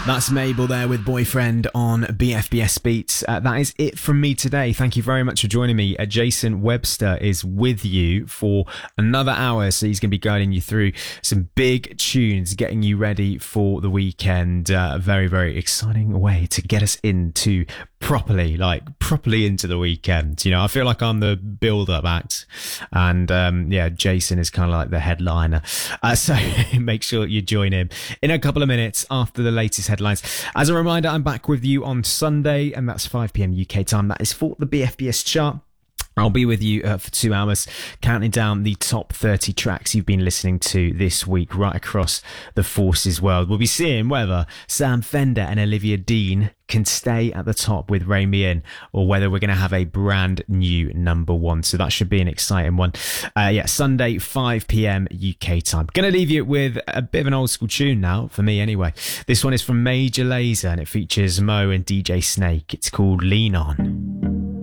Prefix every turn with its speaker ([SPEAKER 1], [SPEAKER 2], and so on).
[SPEAKER 1] That's Mabel there with Boyfriend on BFBS Beats. That is it from me today. Thank you very much for joining me. Jason Webster is with you for another hour, so he's going to be guiding you through some big tunes, getting you ready for the weekend. A very, very exciting way to get us into properly into the weekend. You know, I feel like I'm the build-up act, and Jason is kind of like the headliner. So make sure you join him in a couple of minutes after the latest headlines. As a reminder, I'm back with you on Sunday, and that's 5 p.m. UK time. That is for the BFBS chart. I'll be with you for 2 hours, counting down the top 30 tracks you've been listening to this week right across the Forces world. We'll be seeing whether Sam Fender and Olivia Dean can stay at the top with Rein Me In, or whether we're going to have a brand new number one. So that should be an exciting one. Sunday, 5 p.m. UK time. Going to leave you with a bit of an old school tune now, for me anyway. This one is from Major Lazer, and it features Mo and DJ Snake. It's called Lean On.